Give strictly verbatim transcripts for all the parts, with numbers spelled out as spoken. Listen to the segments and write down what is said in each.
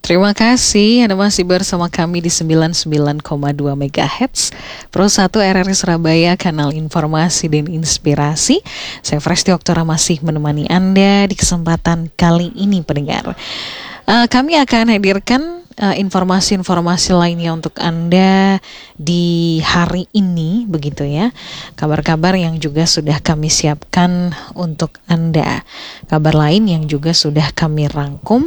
Terima kasih Anda masih bersama kami di sembilan puluh sembilan koma dua megahertz Pro satu R R I Surabaya, kanal informasi dan inspirasi. Saya Fresti Oktora masih menemani Anda di kesempatan kali ini, pendengar. Uh, kami akan hadirkan uh, informasi-informasi lainnya untuk Anda di hari ini, begitu ya. Kabar-kabar yang juga sudah kami siapkan untuk Anda. Kabar lain yang juga sudah kami rangkum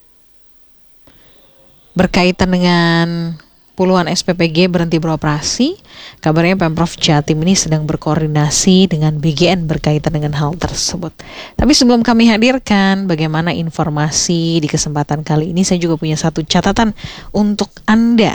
berkaitan dengan puluhan S P P G berhenti beroperasi. Kabarnya Pemprov Jatim ini sedang berkoordinasi dengan B G N berkaitan dengan hal tersebut. Tapi sebelum kami hadirkan bagaimana informasi di kesempatan kali ini, saya juga punya satu catatan untuk Anda.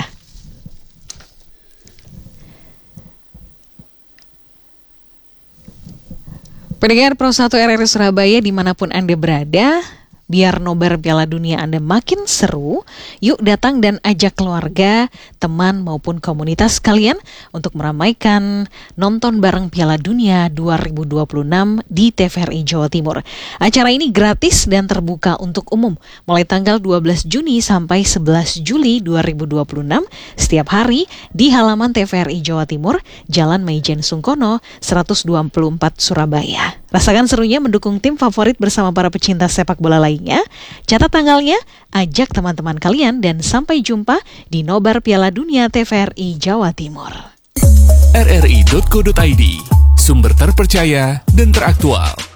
Pendengar Pro satu R R I Surabaya dimanapun Anda berada, biar nobar Piala Dunia Anda makin seru, yuk datang dan ajak keluarga, teman maupun komunitas kalian untuk meramaikan nonton bareng Piala Dunia dua ribu dua puluh enam di T V R I Jawa Timur. Acara ini gratis dan terbuka untuk umum mulai tanggal dua belas Juni sampai sebelas Juli dua ribu dua puluh enam setiap hari di halaman T V R I Jawa Timur, Jalan Maijen Sungkono seratus dua puluh empat Surabaya. Rasakan serunya mendukung tim favorit bersama para pecinta sepak bola lainnya. Catat tanggalnya, ajak teman-teman kalian, dan sampai jumpa di Nobar Piala Dunia T V R I Jawa Timur. R R I dot co dot I D, sumber terpercaya dan teraktual.